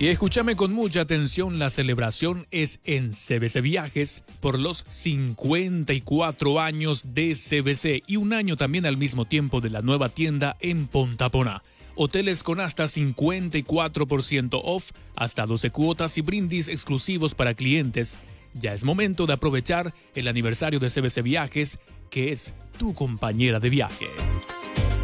Y escúchame con mucha atención, la celebración es en CVC Viajes por los 54 años de CVC y un año también al mismo tiempo de la nueva tienda en Pontapona. Hoteles con hasta 54% off, hasta 12 cuotas y brindis exclusivos para clientes. Ya es momento de aprovechar el aniversario de CVC Viajes, que es tu compañera de viaje.